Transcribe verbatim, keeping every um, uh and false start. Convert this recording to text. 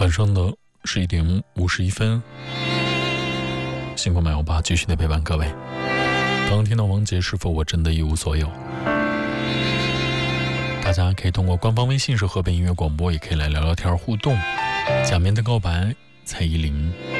晚上的十一点五十一分，星空漫游吧继续的陪伴各位。刚刚听到王杰是否我真的一无所有，大家可以通过官方微信是河北音乐广播，也可以来聊聊天互动。假面的告白，蔡依林。